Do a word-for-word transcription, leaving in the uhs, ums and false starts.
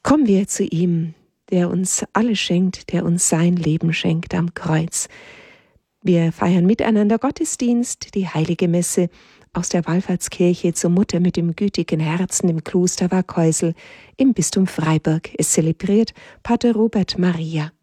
Kommen wir zu ihm, der uns alles schenkt, der uns sein Leben schenkt am Kreuz. Wir feiern miteinander Gottesdienst, die Heilige Messe aus der Wallfahrtskirche zur Mutter mit dem gütigen Herzen im Kloster Warkäusel im Bistum Freiburg. Es zelebriert Pater Robert Maria.